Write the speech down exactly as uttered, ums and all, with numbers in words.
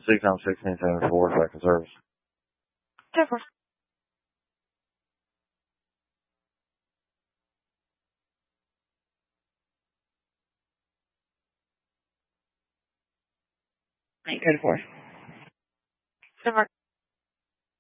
six nine sixteen seventy four second service. Jennifer. Eight good four. Jennifer.